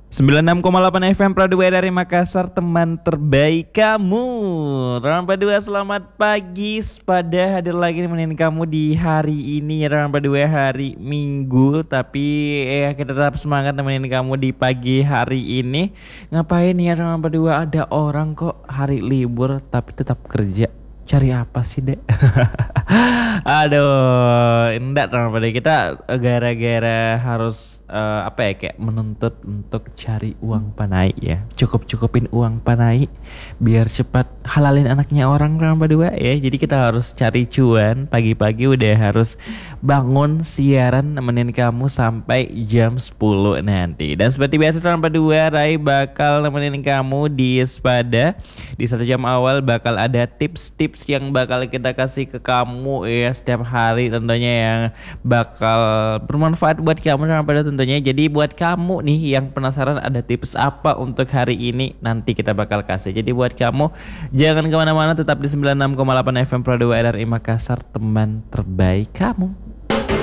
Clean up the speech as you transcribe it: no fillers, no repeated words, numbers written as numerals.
96,8 FM Pradua dari Makassar, teman terbaik kamu. Teman Pradua, selamat pagi. Pada hadir lagi nemenin kamu di hari ini ya teman Pradua, hari Minggu. Tapi kita tetap semangat nemenin kamu di pagi hari ini. Ngapain ya teman Pradua? Ada orang kok hari libur tapi tetap kerja. Cari apa sih, Dek? Aduh, enggak teman pada kita gara-gara harus kayak menuntut untuk cari uang panai ya. Cukup-cukupin uang panai biar cepat halalin anaknya orang teman pada ya. Jadi kita harus cari cuan, pagi-pagi udah harus bangun siaran nemenin kamu sampai jam 10 nanti. Dan seperti biasa teman pada Rai bakal nemenin kamu di Spada. Di 1 jam awal bakal ada tips-tips yang bakal kita kasih ke kamu ya setiap hari tentunya, yang bakal bermanfaat buat kamu pada tentunya. Jadi buat kamu nih yang penasaran ada tips apa untuk hari ini, nanti kita bakal kasih. Jadi buat kamu jangan kemana-mana, tetap di 96,8 FM Pradua RRI Makassar, teman terbaik kamu.